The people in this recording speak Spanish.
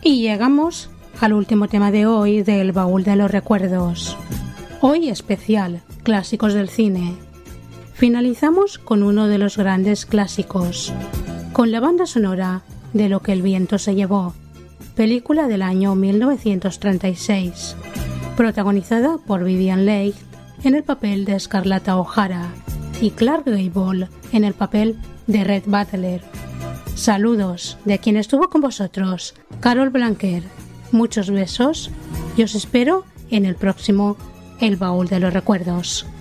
Y llegamos al último tema de hoy del Baúl de los Recuerdos. Hoy especial, clásicos del cine. Finalizamos con uno de los grandes clásicos, con la banda sonora de Lo que el viento se llevó, película del año 1936, protagonizada por Vivien Leigh en el papel de Scarlett O'Hara y Clark Gable en el papel de Red Butler. Saludos de quien estuvo con vosotros, Carol Blanquer. Muchos besos y os espero en el próximo El Baúl de los Recuerdos.